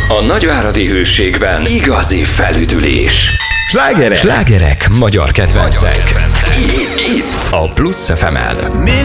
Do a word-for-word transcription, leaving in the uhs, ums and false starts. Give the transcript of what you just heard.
A nagyváradi Hőségben igazi felüdülés. Slágerek, slágerek magyar kedvencek. Itt, itt a Plusz ef emen.